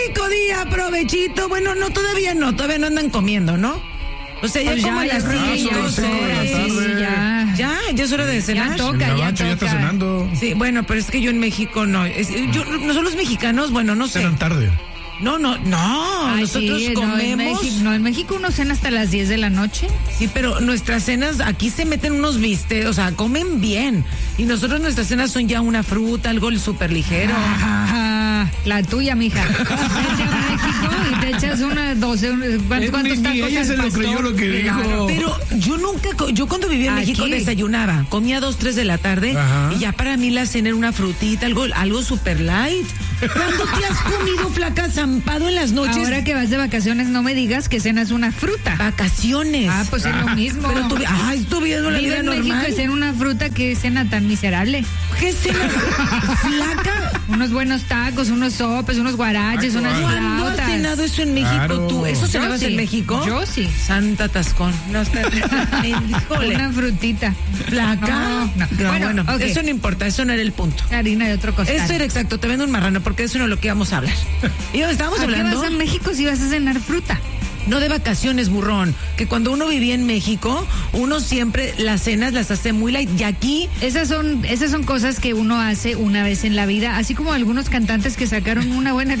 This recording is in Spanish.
Rico día, provechito. Bueno, no, todavía no andan comiendo, ¿no? O sea, ya Pues como a las 5, 6. Ya es hora de cenar. Ya toca. Ya está cenando. Sí, bueno, pero es que yo en México no. Nosotros los mexicanos, bueno, no sé. Cenan tarde. No, Ay, nosotros sí, comemos. En México uno cena hasta las 10 de la noche. Sí, pero nuestras cenas, aquí se meten unos bistecs, o sea, comen bien. Y nosotros nuestras cenas son ya una fruta, algo súper ligero. La tuya, mija. Vete a México y te echas una 12, ¿cuántos tacos ella al se lo pastor? creyó lo que dijo. Pero yo cuando vivía en México Aquí. desayunaba, comía 2, 3 de la tarde. Ajá. Y ya para mí la cena era una frutita, algo super light. ¿Cuándo te has comido, flaca, zampado en las noches? Ahora que vas de vacaciones, no me digas que cenas una fruta. Vacaciones. Pues es lo mismo. Pero tú viviendo la Vive vida en México normal. y cena una fruta, que cena tan miserable. ¿Qué cenas, flaca? Unos buenos tacos, unos sopes, unos guaraches, unas ¿Cuándo has flautas. cenado eso en México Claro. tú? ¿Eso Yo cenabas sí. en México? Yo sí. Santa Tascón. No está. Híjole. Una frutita. Flaca. No. Bueno, ok. eso no importa, eso no era el punto. Harina de otro costal. Eso era exacto, te vendo un marrano, porque eso no es lo que íbamos a hablar. Y estábamos ¿A qué hablando. vas a México si vas a cenar fruta? No de vacaciones, burrón. Que cuando uno vivía en México, uno siempre las cenas las hace muy light. Y aquí. Esas son cosas que uno hace una vez en la vida, así como algunos cantantes que sacaron una buena